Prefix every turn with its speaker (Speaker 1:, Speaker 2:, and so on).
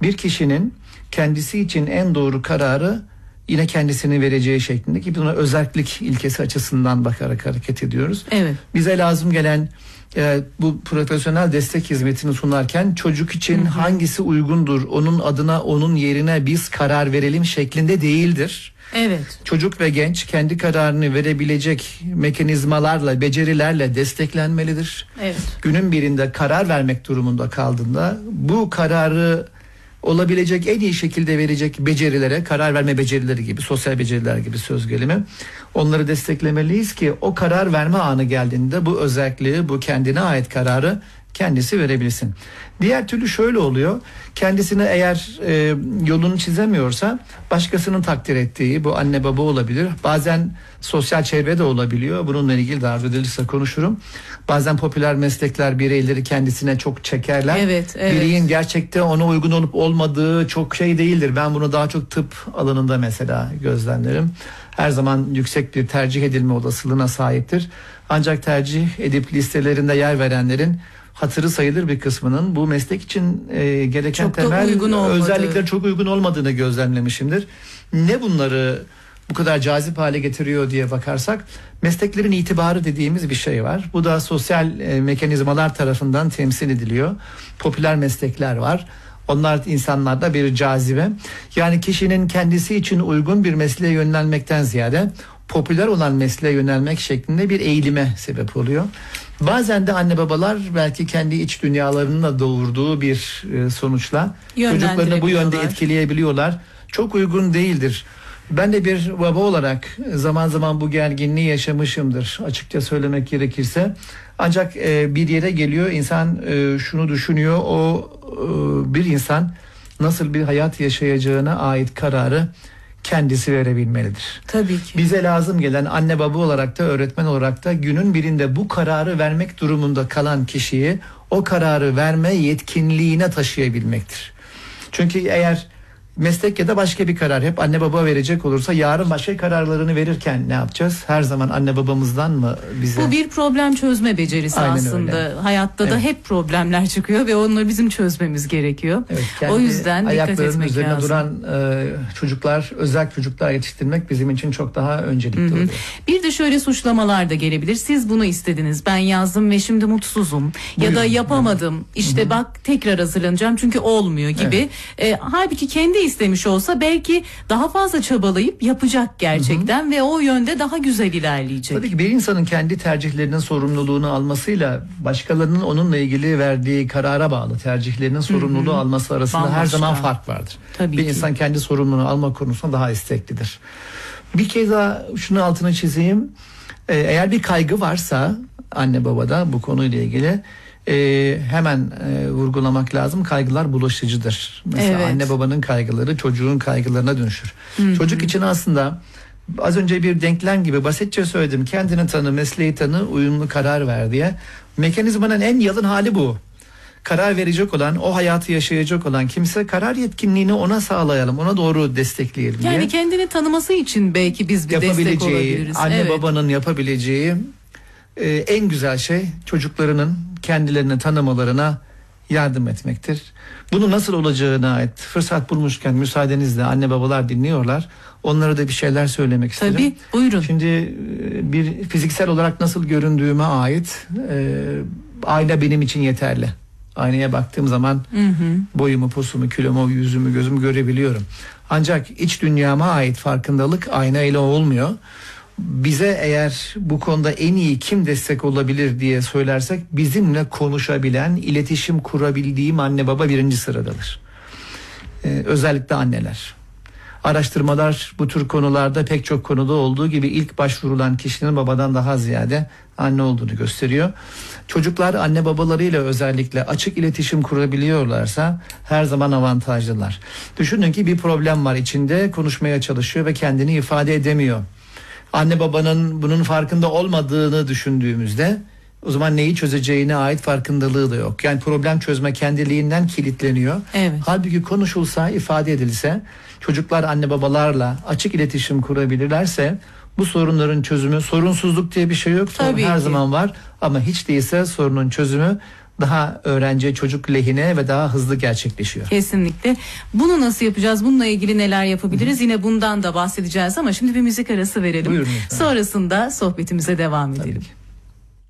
Speaker 1: bir kişinin kendisi için en doğru kararı yine kendisini vereceği şeklinde, ki buna özerklik ilkesi açısından bakarak hareket ediyoruz.
Speaker 2: Evet.
Speaker 1: Bize lazım gelen bu profesyonel destek hizmetini sunarken çocuk için hangisi uygundur, onun adına, onun yerine biz karar verelim şeklinde değildir.
Speaker 2: Evet.
Speaker 1: Çocuk ve genç kendi kararını verebilecek mekanizmalarla, becerilerle desteklenmelidir.
Speaker 2: Evet.
Speaker 1: Günün birinde karar vermek durumunda kaldığında bu kararı olabilecek en iyi şekilde verecek becerilere, karar verme becerileri gibi, sosyal beceriler gibi söz gelimi, onları desteklemeliyiz ki o karar verme anı geldiğinde bu özelliği, bu kendine ait kararı kendisi verebilsin. Diğer türlü şöyle oluyor. Kendisine eğer yolunu çizemiyorsa başkasının takdir ettiği, bu anne baba olabilir. Bazen sosyal çevre de olabiliyor. Bununle ilgili de arzu edilirse konuşurum. Bazen popüler meslekler bireyleri kendisine çok çekerler.
Speaker 2: Evet, evet.
Speaker 1: Bireyin gerçekten ona uygun olup olmadığı çok şey değildir. Ben bunu daha çok tıp alanında mesela gözlemlerim. Her zaman yüksek bir tercih edilme olasılığına sahiptir. Ancak tercih edip listelerinde yer verenlerin hatırı sayılır bir kısmının bu meslek için gereken
Speaker 2: çok
Speaker 1: temel özellikler çok uygun olmadığını gözlemlemişimdir. Ne bunları bu kadar cazip hale getiriyor diye bakarsak, mesleklerin itibarı dediğimiz bir şey var. Bu da sosyal mekanizmalar tarafından temsil ediliyor. Popüler meslekler var. Onlar insanlarda bir cazibe. Yani kişinin kendisi için uygun bir mesleğe yönelmekten ziyade popüler olan mesleğe yönelmek şeklinde bir eğilime sebep oluyor. Bazen de anne babalar belki kendi iç dünyalarının da doğurduğu bir sonuçla çocuklarını bu yönde etkileyebiliyorlar. Çok uygun değildir. Ben de bir baba olarak zaman zaman bu gerginliği yaşamışımdır, açıkça söylemek gerekirse. Ancak bir yere geliyor, insan şunu düşünüyor, bir insan nasıl bir hayat yaşayacağına ait kararı kendisi verebilmelidir.
Speaker 2: Tabii ki.
Speaker 1: Bize lazım gelen anne baba olarak da, öğretmen olarak da günün birinde bu kararı vermek durumunda kalan kişiyi o kararı verme yetkinliğine taşıyabilmektir. Çünkü eğer meslek ya da başka bir karar hep anne baba verecek olursa, yarın başka kararlarını verirken ne yapacağız? Her zaman anne babamızdan mı bize?
Speaker 2: Bu bir problem çözme becerisi. Aynen aslında. Öyle. Hayatta da hep problemler çıkıyor ve onları bizim çözmemiz gerekiyor. Evet, o yüzden dikkat etmek
Speaker 1: üzerine
Speaker 2: lazım.
Speaker 1: Duran çocuklar, özel çocuklar yetiştirmek bizim için çok daha öncelikli oluyor.
Speaker 2: Bir de şöyle suçlamalar da gelebilir. Siz bunu istediniz, ben yazdım ve şimdi mutsuzum. Buyurun. Ya da yapamadım. İşte bak tekrar hazırlanacağım çünkü olmuyor gibi. Evet. Halbuki kendi istemiş olsa belki daha fazla çabalayıp yapacak gerçekten ve o yönde daha güzel ilerleyecek.
Speaker 1: Tabii ki bir insanın kendi tercihlerinin sorumluluğunu almasıyla başkalarının onunla ilgili verdiği karara bağlı tercihlerinin sorumluluğu alması arasında her zaman fark vardır.
Speaker 2: Tabii
Speaker 1: bir
Speaker 2: ki.
Speaker 1: insan kendi sorumluluğunu alma konusunda daha isteklidir. Bir kez daha şunu altını çizeyim. Eğer bir kaygı varsa anne babada bu konuyla ilgili hemen vurgulamak lazım. Kaygılar bulaşıcıdır. Mesela anne babanın kaygıları çocuğun kaygılarına dönüşür. Çocuk için aslında az önce bir denklem gibi basitçe söyledim. Kendini tanı, mesleği tanı, uyumlu karar ver diye. Mekanizmanın en yalın hali bu. Karar verecek olan, o hayatı yaşayacak olan kimse, karar yetkinliğini ona sağlayalım, ona doğru destekleyelim diye.
Speaker 2: Yani kendini tanıması için belki biz bir destek olabiliriz.
Speaker 1: Anne babanın yapabileceği en güzel şey çocuklarının kendilerini tanımalarına yardım etmektir. Bunu nasıl olacağına ait fırsat bulmuşken müsaadenizle anne babalar dinliyorlar. Onlara da bir şeyler söylemek isterim.
Speaker 2: Tabii, buyurun.
Speaker 1: Şimdi bir fiziksel olarak nasıl göründüğüme ait ayna benim için yeterli. Aynaya baktığım zaman boyumu, posumu, kilomu, yüzümü, gözümü görebiliyorum. Ancak iç dünyama ait farkındalık ayna ile olmuyor. Bize eğer bu konuda en iyi kim destek olabilir diye söylersek, bizimle konuşabilen, iletişim kurabildiğim anne baba birinci sıradadır. Özellikle anneler. Araştırmalar bu tür konularda pek çok konuda olduğu gibi ilk başvurulan kişinin babadan daha ziyade anne olduğunu gösteriyor. Çocuklar anne babalarıyla özellikle açık iletişim kurabiliyorlarsa her zaman avantajlılar. Düşünün ki bir problem var içinde, konuşmaya çalışıyor ve kendini ifade edemiyor. Anne babanın bunun farkında olmadığını düşündüğümüzde o zaman neyi çözeceğine ait farkındalığı da yok. Yani problem çözme kendiliğinden kilitleniyor.
Speaker 2: Evet.
Speaker 1: Halbuki konuşulsa, ifade edilse, çocuklar anne babalarla açık iletişim kurabilirlerse bu sorunların çözümü, sorunsuzluk diye bir şey yok. Sorun her zaman var ama hiç değilse sorunun çözümü daha öğrenci çocuk lehine ve daha hızlı gerçekleşiyor.
Speaker 2: Kesinlikle. Bunu nasıl yapacağız? Bununla ilgili neler yapabiliriz? Yine bundan da bahsedeceğiz ama şimdi bir müzik arası verelim.
Speaker 1: Buyurun efendim.
Speaker 2: Sonrasında sohbetimize devam edelim.
Speaker 1: Tabii ki.